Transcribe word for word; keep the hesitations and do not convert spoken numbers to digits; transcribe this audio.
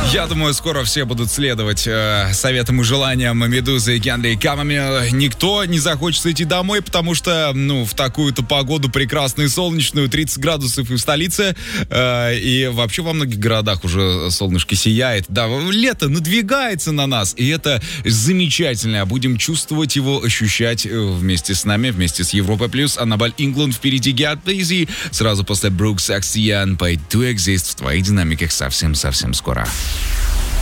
Я думаю, скоро все будут следовать э, советам и желаниям Медузы и Генри Камами. Никто не захочет идти домой, потому что, ну, в такую-то погоду прекрасную, солнечную, тридцать градусов и в столице, э, и вообще во многих городах уже солнышко сияет. Да, лето надвигается на нас, и это замечательно. Будем чувствовать его, ощущать вместе с нами, вместе с Европой Плюс. Аннабель Ингланд впереди Get Busy. Сразу после Brooks Axien по To Exist в твоих динамиках совсем-совсем скоро.